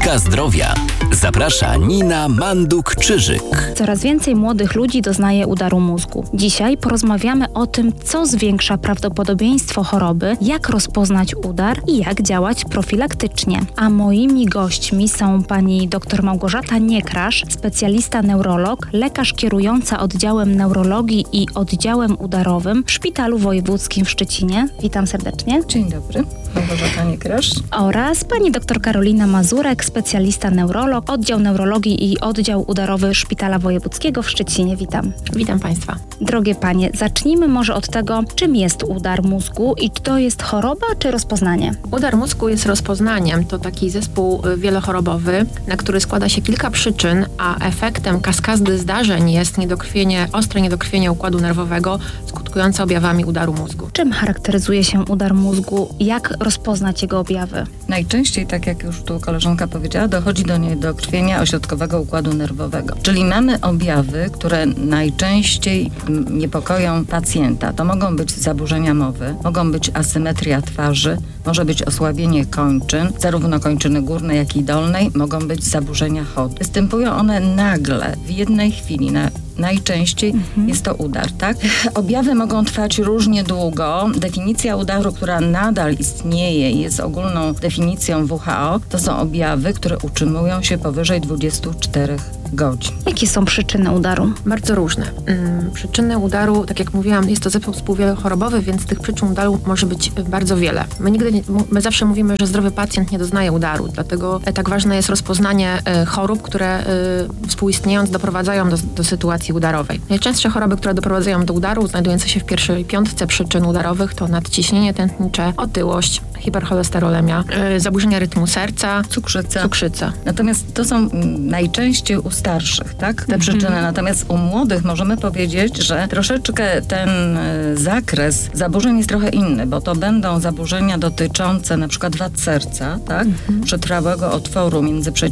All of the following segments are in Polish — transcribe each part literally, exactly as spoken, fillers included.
Klinika Zdrowia. Zaprasza Nina Manduk-Czyżyk. Coraz więcej młodych ludzi doznaje udaru mózgu. Dzisiaj porozmawiamy o tym, co zwiększa prawdopodobieństwo choroby, jak rozpoznać udar i jak działać profilaktycznie. A moimi gośćmi są pani dr Małgorzata Niekrasz, specjalista neurolog, lekarz kierująca oddziałem neurologii i oddziałem udarowym w Szpitalu Wojewódzkim w Szczecinie. Witam serdecznie. Dzień dobry, Małgorzata Niekrasz. Oraz pani dr Karolina Mazurek, specjalista neurolog, oddział neurologii i oddział udarowy Szpitala Wojewódzkiego w Szczecinie. Witam. Witam Państwa. Drogie panie, zacznijmy może od tego, czym jest udar mózgu i czy to jest choroba, czy rozpoznanie? Udar mózgu jest rozpoznaniem. To taki zespół wielochorobowy, na który składa się kilka przyczyn, a efektem kaskady zdarzeń jest niedokrwienie, ostre niedokrwienie układu nerwowego skutkujące objawami udaru mózgu. Czym charakteryzuje się udar mózgu? Jak rozpoznać jego objawy? Najczęściej, tak jak już tu koleżanka powiedziała, dochodzi do niedokrwienia ośrodkowego układu nerwowego. Czyli mamy objawy, które najczęściej niepokoją pacjenta. To mogą być zaburzenia mowy, mogą być asymetria twarzy, może być osłabienie kończyn, zarówno kończyny górnej, jak i dolnej, mogą być zaburzenia chodu. Występują one nagle, w jednej chwili, na Najczęściej mhm. jest to udar, tak? Objawy mogą trwać różnie długo. Definicja udaru, która nadal istnieje i jest ogólną definicją W H O, to są objawy, które utrzymują się powyżej dwudziestu czterech godzin. Jakie są przyczyny udaru? Bardzo różne. Hmm, przyczyny udaru, tak jak mówiłam, jest to zespół wielochorobowy, więc tych przyczyn udaru może być bardzo wiele. My nigdy nie, my zawsze mówimy, że zdrowy pacjent nie doznaje udaru, dlatego tak ważne jest rozpoznanie e, chorób, które e, współistniejąc doprowadzają do, do sytuacji udarowej. Najczęstsze choroby, które doprowadzają do udaru, znajdujące się w pierwszej piątce przyczyn udarowych, to nadciśnienie tętnicze, otyłość, hipercholesterolemia, e, zaburzenia rytmu serca, cukrzyca. cukrzyca. Natomiast to są m, najczęściej u starszych, tak? Te mm-hmm. przyczyny. Natomiast u młodych możemy powiedzieć, że troszeczkę ten y, zakres zaburzeń jest trochę inny, bo to będą zaburzenia dotyczące na przykład wad serca, tak? Mm-hmm. Przetrwałego otworu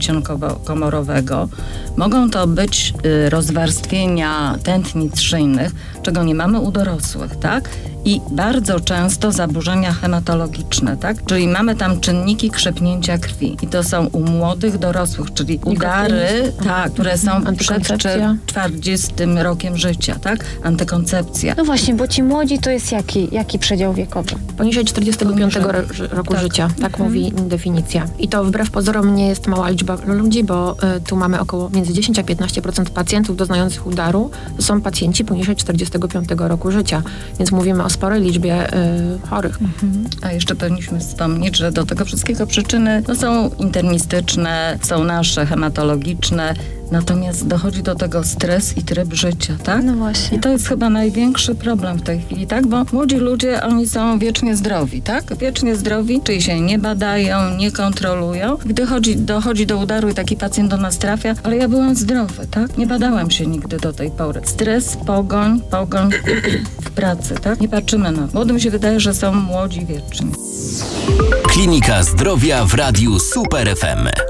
międzyprzeciąkowo-komorowego. Mogą to być y, rozwarstwienia tętnic szyjnych, czego nie mamy u dorosłych, tak? I bardzo często zaburzenia hematologiczne, tak? Czyli mamy tam czynniki krzepnięcia krwi. I to są u młodych dorosłych, czyli udary, tak, które są przed czterdziestym rokiem życia, tak? Antykoncepcja. No właśnie, bo ci młodzi to jest jaki, jaki przedział wiekowy? Poniżej czterdziestego piątego ro- roku tak. życia, tak mhm. mówi definicja. I to wbrew pozorom nie jest mała liczba ludzi, bo y, tu mamy około między dziesięć a piętnaście procent pacjentów doznających udaru. To są pacjenci poniżej czterdziestego piątego roku życia. Więc mówimy o sporej liczbie y, chorych. Mhm. A jeszcze powinniśmy wspomnieć, że do tego wszystkiego przyczyny no, są internistyczne, są nasze hematologiczne, natomiast dochodzi do tego stres i tryb życia, tak? No właśnie. I to jest chyba największy problem w tej chwili, tak? Bo młodzi ludzie, oni są wiecznie zdrowi, tak? Wiecznie zdrowi, czyli się nie badają, nie kontrolują. Gdy chodzi, dochodzi do udaru i taki pacjent do nas trafia, ale ja byłem zdrowy, tak? Nie badałem się nigdy do tej pory. Stres, pogoń, pogoń w pracy, tak? Nie patrzymy na... Młodym się wydaje, że są młodzi wieczni. Klinika Zdrowia w Radiu Super F M.